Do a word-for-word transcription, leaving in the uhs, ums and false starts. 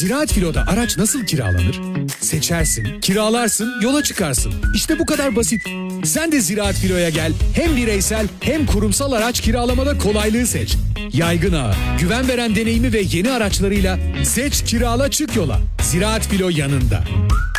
Ziraat Filo'da araç nasıl kiralanır? Seçersin, kiralarsın, yola çıkarsın. İşte bu kadar basit. Sen de Ziraat Filo'ya gel. Hem bireysel hem kurumsal araç kiralamada kolaylığı seç. Yaygın ağı, güven veren deneyimi ve yeni araçlarıyla seç, kirala, çık yola. Ziraat Filo yanında.